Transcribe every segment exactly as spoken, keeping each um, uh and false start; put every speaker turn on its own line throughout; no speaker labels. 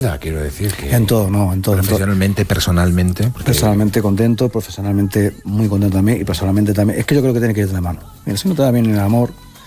Quiero decir que
en todo, no, en todo.
Profesionalmente,
en todo.
personalmente.
Porque... Personalmente contento, profesionalmente muy contento también y personalmente también. Es que yo creo que tiene que ir de la mano. Mira, si no te va bien en el amor,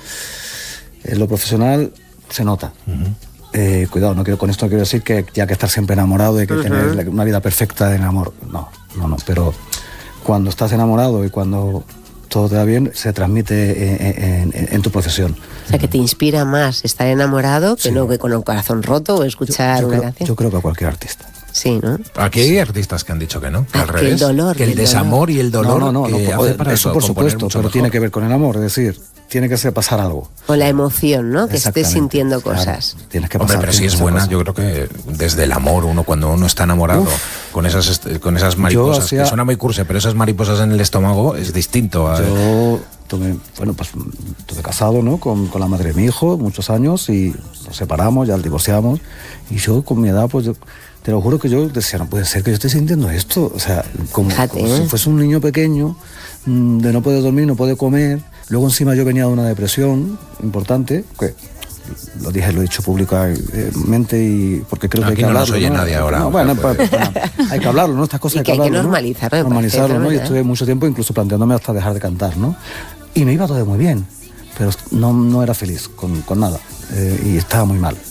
en lo profesional se nota. Uh-huh. Eh, cuidado, no quiero, con esto no quiero decir que ya que estar siempre enamorado y que uh-huh. tener una vida perfecta en amor. No, no, no. Pero cuando estás enamorado y cuando todo te va bien, se transmite en, en, en tu profesión.
O sea, que te inspira más estar enamorado que sí. no que con el corazón roto o escuchar
yo, yo
una
creo,
canción.
Yo creo que a cualquier artista.
Sí, ¿no?
Aquí hay artistas que han dicho que no, que
ah,
al
que
revés.
El dolor,
que el, el desamor dolor. y el dolor
no, no, no,
que
no,
hace para
eso,
eso,
por supuesto, pero
mejor.
tiene que ver con el amor, es decir, tiene que ser pasar algo.
O la emoción, ¿no? Que estés sintiendo cosas.
Claro, tienes que pasar.
Hombre, pero si es buena, cosas. Yo creo que desde el amor, uno cuando uno está enamorado, Uf, con esas con esas mariposas, hacía, que suena muy cursi, pero esas mariposas en el estómago es distinto. A...
Yo tuve, bueno, pues estuve casado, ¿no? Con, con la madre de mi hijo, muchos años, y nos separamos, ya divorciamos, y yo con mi edad, pues yo, te lo juro que yo decía, no puede ser que yo esté sintiendo esto, o sea, como, como si fuese un niño pequeño, de no poder dormir, no poder comer. Luego encima yo venía de una depresión importante, que lo dije, lo he dicho públicamente y porque creo que
Aquí
hay que
no
hablarlo.
Aquí no nos oye
¿no?
nadie ahora.
No, bueno, pues, bueno, hay que hablarlo, ¿no? Estas cosas
y
hay
que
que hablarlo,
hay que normalizarlo.
¿no? Normalizarlo, ¿no? Y estuve mucho tiempo incluso planteándome hasta dejar de cantar, ¿no? Y me iba todo muy bien, pero no, no era feliz con, con nada eh, y estaba muy mal.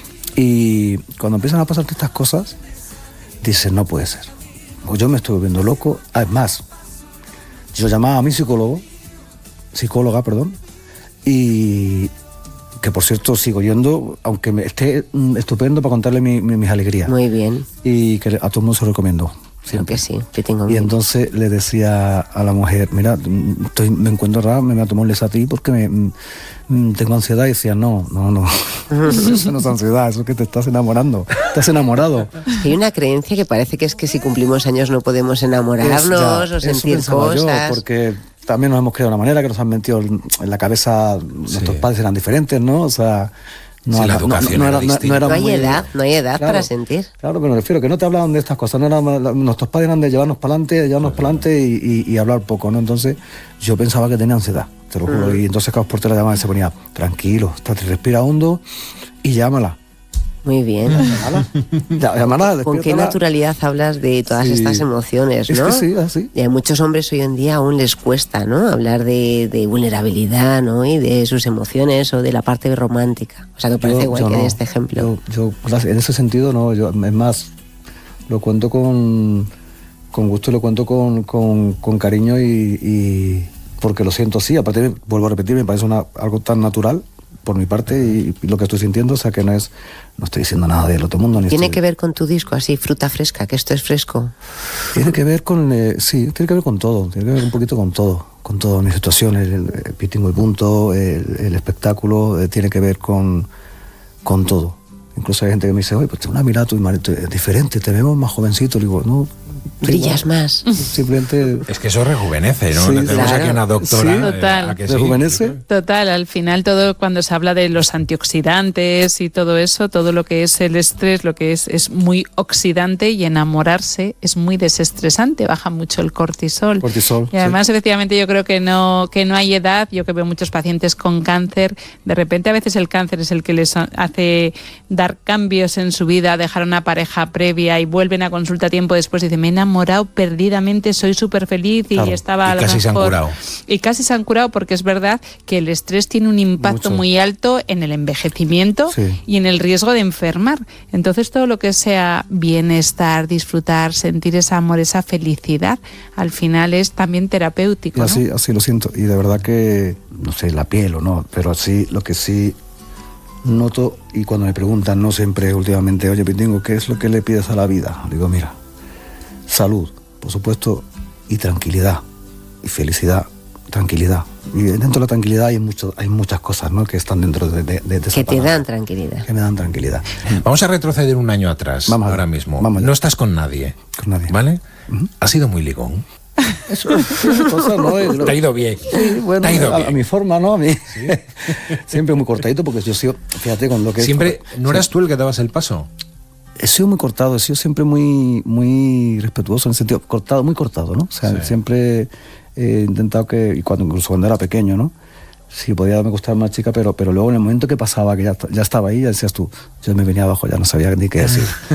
Y cuando empiezan a pasar estas cosas, dices, no puede ser. O yo me estoy volviendo loco. Ah, es más, yo llamaba a mi psicólogo, psicóloga, perdón, y que por cierto sigo yendo, aunque me esté estupendo para contarle mi, mi, mis alegrías.
Muy bien.
Y que a todo el mundo se lo recomiendo.
Siempre. Que sí, que tengo
y
miedo.
Entonces le decía a la mujer, mira, estoy, me encuentro raro, me voy a tomar un Lesatí porque me, me, tengo ansiedad. Y decía, no, no, no, eso no es ansiedad, eso es que te estás enamorando, estás enamorado.
Hay una creencia que parece que es que si cumplimos años no podemos enamorarnos es, ya, o sentir cosas.
Yo, porque también nos hemos creado de una manera que nos han metido en la cabeza, sí. Nuestros padres eran diferentes, ¿no? O sea...
No, sí, la educación
no, no,
era
no, no, era
no hay
muy,
edad, no hay edad
claro,
para sentir.
Claro, pero me refiero que no te hablaban de estas cosas. No era, nuestros padres eran de llevarnos para adelante, llevarnos para adelante y, y, y hablar poco, ¿no? Entonces yo pensaba que tenía ansiedad, te lo juro. Mm. Y entonces cada por la llamada se ponía, tranquilo, respira hondo y llámala.
Muy bien.
Llámala,
¿Con qué naturalidad hablas de todas sí. estas emociones, no?
Es que sí, así.
Y a muchos hombres hoy en día aún les cuesta, ¿no? Hablar de, de vulnerabilidad, ¿no? Y de sus emociones o de la parte romántica. O sea, que parece yo, igual yo que no. de este ejemplo.
Yo, yo, en ese sentido, no. Yo, es más, lo cuento con, con gusto, lo cuento con, con, con cariño y, y porque lo siento así. Aparte, vuelvo a repetir, me parece una, algo tan natural por mi parte y, y lo que estoy sintiendo, o sea que no es, no estoy diciendo nada del otro mundo. Ni
¿Tiene
estoy...
que ver con tu disco, así, fruta fresca, que esto es fresco?
Tiene que ver con, eh, sí, tiene que ver con todo, tiene que ver un poquito con todo, con toda mi situación, el, el, el Pitingo y punto, el, el espectáculo, eh, tiene que ver con, con todo. Incluso hay gente que me dice, oye, pues una mirada tu es diferente, te vemos más jovencito. Le digo, no.
Brillas
igual.
Más.
Simplemente.
Es que eso rejuvenece, ¿no?
Sí,
tenemos
claro.
aquí una doctora.
Sí, total.
Eh, que
¿Rejuvenece?
Sí. Total. Al final, todo cuando se habla de los antioxidantes y todo eso, todo lo que es el estrés, lo que es, es muy oxidante y enamorarse es muy desestresante, baja mucho el cortisol.
Cortisol.
Y además,
sí.
efectivamente, yo creo que no, que no hay edad. Yo que veo muchos pacientes con cáncer, de repente a veces el cáncer es el que les hace dar cambios en su vida, dejar una pareja previa y vuelven a consulta tiempo después y dicen, me he enamorado perdidamente, soy súper feliz y
claro.
estaba
y
a lo
casi
mejor...
se han curado.
Y casi se han curado porque es verdad que el estrés tiene un impacto
Mucho.
muy alto en el envejecimiento
sí.
y en el riesgo de enfermar. Entonces todo lo que sea bienestar, disfrutar, sentir ese amor, esa felicidad, al final es también terapéutico.
Y así,
¿no?
así lo siento. Y de verdad que, no sé, la piel o no, pero así lo que sí noto, y cuando me preguntan, no siempre últimamente, oye, Pitingo, ¿qué es lo que le pides a la vida? Digo, mira, salud, por supuesto, y tranquilidad, y felicidad, tranquilidad. Y dentro de la tranquilidad hay, mucho, hay muchas cosas, ¿no?, que están dentro de, de, de esa
Que te
palabra,
dan tranquilidad.
Que me dan tranquilidad.
Vamos a retroceder un año atrás,
vamos
ahora mismo.
Vamos
no estás con nadie.
Con nadie.
¿Vale?
Uh-huh.
¿Has sido muy ligón?
Eso es cosa, ¿no? Es,
te ha ido bien.
Sí, bueno,
te ha ido
a,
bien.
a mi forma, ¿no? A mí. ¿Sí? Siempre muy cortadito, porque yo sigo, fíjate con lo que...
Siempre,
es,
¿no eras
sí.
tú el que dabas el paso?
He sido muy cortado, he sido siempre muy, muy respetuoso, en el sentido, cortado, muy cortado, ¿no? O sea, sí. siempre he intentado que, y cuando, incluso cuando era pequeño, ¿no? Sí, podía me gustar más chica, pero, pero luego en el momento que pasaba, que ya, ya estaba ahí, ya decías tú, yo me venía abajo, ya no sabía ni qué decir.